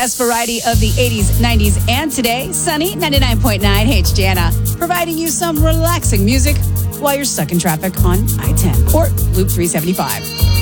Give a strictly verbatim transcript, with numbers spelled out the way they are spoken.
best variety of the eighties, nineties, and today. Sunny, ninety-nine point nine. Hey, it's Jana, providing you some relaxing music while you're stuck in traffic on I ten or Loop three seventy-five.